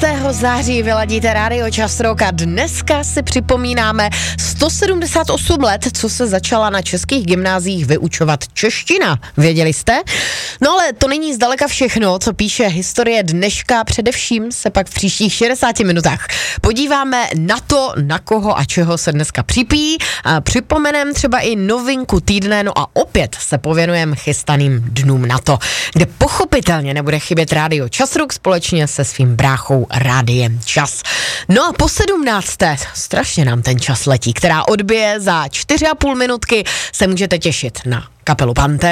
září vyladíte Rádio Čas Rock a dneska si připomínáme 178 let, co se začala na českých gymnáziích vyučovat čeština. Věděli jste? No ale to není zdaleka všechno, co píše historie dneška, především se pak v příštích 60 minutách podíváme na to, na koho a čeho se dneska připíjí. Připomenem třeba i novinku týdne, no a opět se pověnujeme chystaným dnům NATO, kde pochopitelně nebude chybět Rádio Čas Rock společně se svým bráchou Rádiem Čas. No a po 17. strašně nám ten čas letí, která odbije za 4,5 minutky, se můžete těšit na kapelu Pantera.